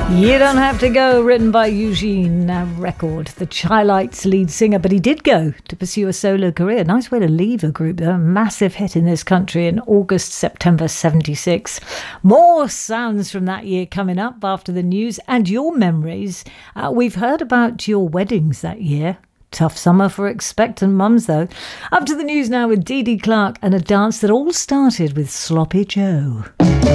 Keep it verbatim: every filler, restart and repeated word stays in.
You Don't Have to Go, written by Eugene Record, the Chi-Lites lead singer, but he did go to pursue a solo career. Nice way to leave a group. They're a massive hit in this country in August, September seventy-six. More sounds from that year coming up after the news and your memories. Uh, we've heard about your weddings that year. Tough summer for expectant mums, though. Up to the news now with Dee Dee Clark and a dance that all started with Sloppy Joe.